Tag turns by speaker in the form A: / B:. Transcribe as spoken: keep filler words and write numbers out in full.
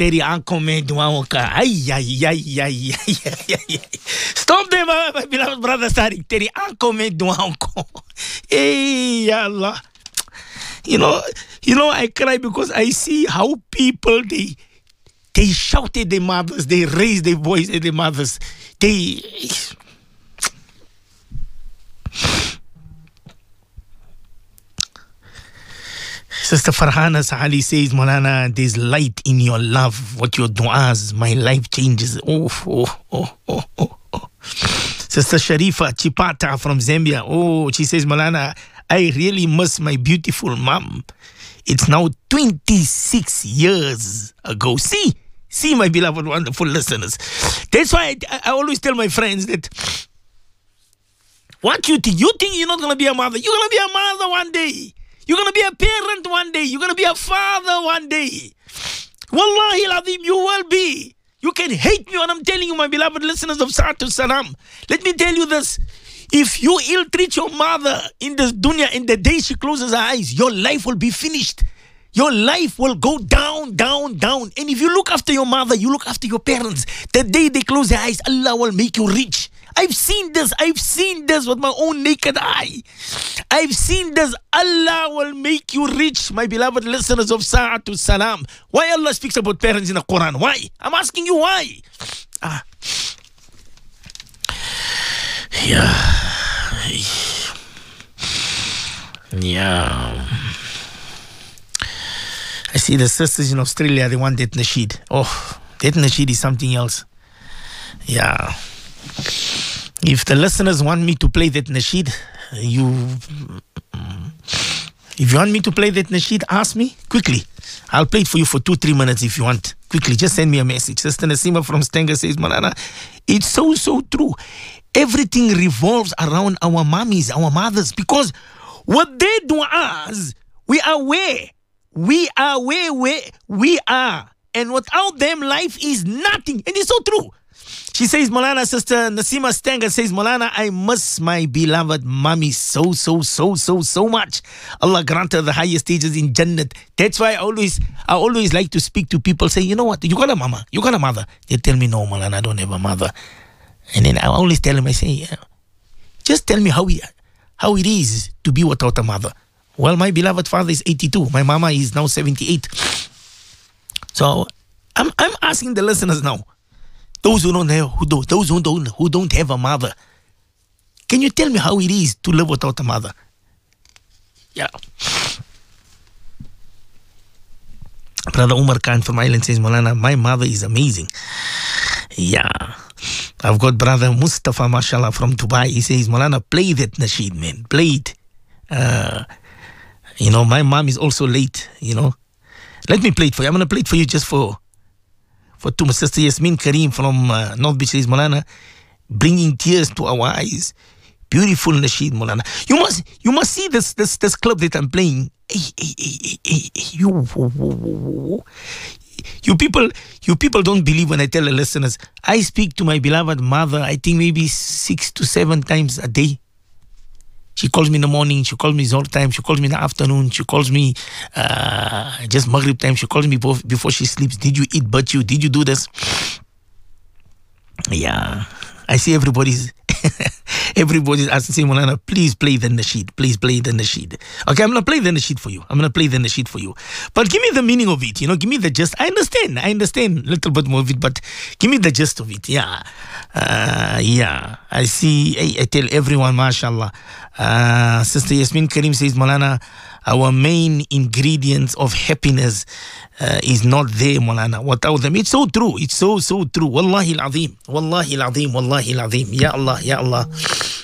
A: तेरी आंखों में दुआओं का ay ay ay ay ay ay. Stop there, my, my beloved brother Tariq. तेरी आंखों में दुआओं को. Hey, ya Allah. You know, you know, I cry because I see how people they they shout at their mothers, they raise their voice at their mothers. They Sister Farhana Sahali says, Maulana, there's light in your love. What your du'as, my life changes. Oh, oh, oh, oh, oh, oh. Sister Sharifa Chipata from Zambia. Oh, she says, Maulana, I really miss my beautiful mom. It's now twenty-six years ago. See, see, my beloved, wonderful listeners. That's why I, I always tell my friends that what you think, you think you're not going to be a mother. You're going to be a mother one day. You're going to be a parent one day. You're going to be a father one day. Wallahi al-Azim, you will be. You can hate me when I'm telling you, my beloved listeners of Sa'atul Salam. Let me tell you this. If you ill-treat your mother in this dunya, in the day she closes her eyes, your life will be finished. Your life will go down, down, down. And if you look after your mother, you look after your parents. The day they close their eyes, Allah will make you rich. I've seen this. I've seen this with my own naked eye. I've seen this. Allah will make you rich, my beloved listeners of Sa'atul Salam. Why Allah speaks about parents in the Quran? Why? I'm asking you why. Ah. Yeah. Yeah. I see the sisters in Australia, they want that nasheed. Oh, that nasheed is something else. Yeah. If the listeners want me to play that nasheed, you, if you want me to play that nasheed, ask me quickly. I'll play it for you for two, three minutes if you want. Quickly, just send me a message. Sister Nasima from Stenger says, Maulana, it's so, so true. Everything revolves around our mommies, our mothers, because what they do us, we are where. We are where, where we are. And without them, life is nothing. And it's so true. She says, Maulana, Sister Nasima Stenger says, Maulana, I miss my beloved mommy so, so, so, so, so much. Allah grant her the highest stages in Jannat. That's why I always, I always like to speak to people, say, you know what, you got a mama, you got a mother. They tell me, no, Maulana, I don't have a mother. And then I always tell them, I say, yeah, just tell me how it, how it is to be without a mother. Well, my beloved father is eighty-two. My mama is now seventy-eight. So I'm, I'm asking the listeners now, those who don't have, who don't, those who don't, who don't have a mother, can you tell me how it is to live without a mother? Yeah. Brother Umar Khan from Ireland says, Maulana, my mother is amazing. Yeah. I've got Brother Mustafa, mashallah, from Dubai. He says, Maulana, play that nasheed, man. Play it. Uh, you know, my mom is also late, you know. Let me play it for you. I'm going to play it for you just for for two. My sister Yasmin Kareem from uh, North Beach says, Maulana, bringing tears to our eyes. Beautiful nasheed, Maulana. You must you must see this this this club that I'm playing. Hey, hey, hey, hey, hey, you, you people, you people don't believe when I tell the listeners. I speak to my beloved mother, I think maybe six to seven times a day. She calls me in the morning, she calls me all the time, she calls me in the afternoon, she calls me uh, just Maghrib time, she calls me before, before she sleeps. Did you eat but you? Did you do this? Yeah, I see everybody's everybody's asking, saying, Maulana, please play the nasheed, please play the nasheed. Okay, I'm going to play the nasheed for you. I'm going to play the nasheed for you. But give me the meaning of it, you know, give me the gist. I understand, I understand a little bit more of it, but give me the gist of it, yeah. Uh, yeah, I see, I, I tell everyone, mashallah. Uh, Sister Yasmin Karim says, Maulana, our main ingredients of happiness uh, is not there, Maulana. Without them, it's so true. It's so, so true. Wallahi al-azim. Wallahi al-azim. Wallahi al-azim. Ya Allah, Ya Allah.